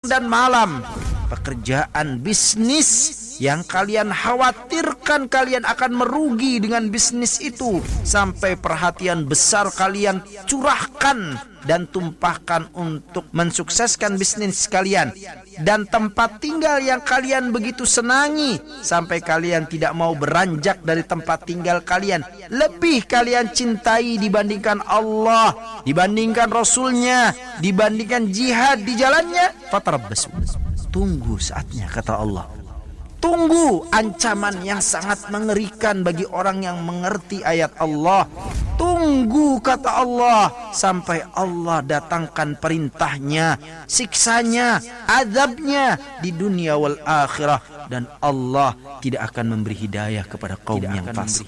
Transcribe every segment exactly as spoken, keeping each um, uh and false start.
dan malam. Pekerjaan bisnis yang kalian khawatirkan kalian akan merugi dengan bisnis itu, sampai perhatian besar kalian curahkan dan tumpahkan untuk mensukseskan bisnis kalian. Dan tempat tinggal yang kalian begitu senangi, sampai kalian tidak mau beranjak dari tempat tinggal kalian. Lebih kalian cintai dibandingkan Allah, dibandingkan Rasulnya, dibandingkan jihad di jalannya. Fatarabbasu, tunggu saatnya, kata Allah. Tunggu ancaman yang sangat mengerikan bagi orang yang mengerti ayat Allah. Tunggu, kata Allah, sampai Allah datangkan perintahnya, siksanya, azabnya di dunia wal akhirah. Dan Allah tidak akan memberi hidayah kepada kaum yang fasik.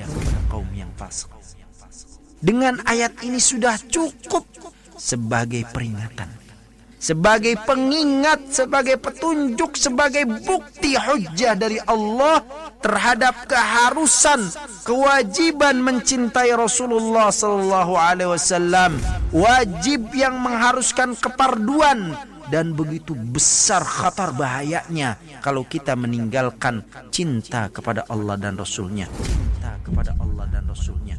Dengan ayat ini sudah cukup sebagai peringatan, sebagai pengingat, sebagai petunjuk, sebagai bukti hujjah dari Allah terhadap keharusan, kewajiban mencintai Rasulullah sallallahu alaihi wasallam. Wajib yang mengharuskan keparduan, dan begitu besar khatar bahayanya kalau kita meninggalkan cinta kepada Allah dan Rasulnya. Cinta kepada Allah dan Rasulnya.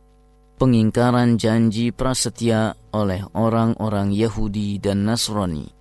Pengingkaran janji prasetya oleh orang-orang Yahudi dan Nasrani.